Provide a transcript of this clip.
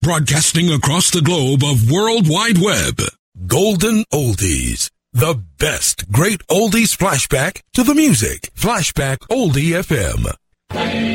broadcasting across the globe of World Wide Web. Golden Oldies. The best great oldies flashback to the music. Flashback Oldie FM.